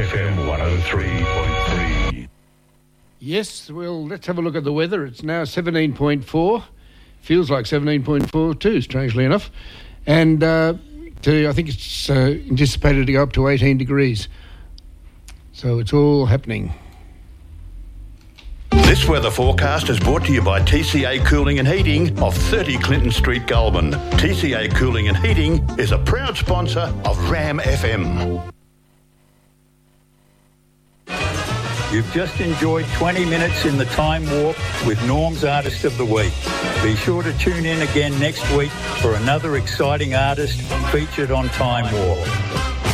FM 103.3. Yes, well, let's have a look at the weather. It's now 17.4. Feels like 17.4 too, strangely enough. And I think it's anticipated to go up to 18 degrees. So it's all happening. This weather forecast is brought to you by TCA Cooling and Heating of 30 Clinton Street, Goulburn. TCA Cooling and Heating is a proud sponsor of RAM FM. You've just enjoyed 20 minutes in the Time Warp with Norm's Artist of the Week. Be sure to tune in again next week for another exciting artist featured on Time Warp.